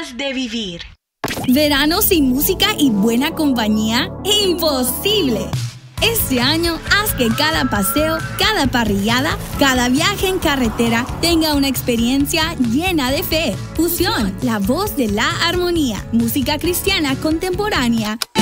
ganas de vivir. ¿Verano sin música y buena compañía? ¡Imposible! Este año, haz que cada paseo, cada parrillada, cada viaje en carretera tenga una experiencia llena de fe. Fusión, la voz de la armonía, música cristiana contemporánea